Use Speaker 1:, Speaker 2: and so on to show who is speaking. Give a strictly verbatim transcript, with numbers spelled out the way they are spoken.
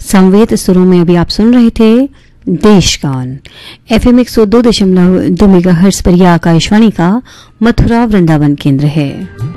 Speaker 1: संवेद सुरों में अभी आप सुन रहे थे देश गान। एफएम एक सौ दो दशमलव दो मेगाहर्ट्ज पर यह आकाशवाणी का मथुरा वृंदावन केंद्र है।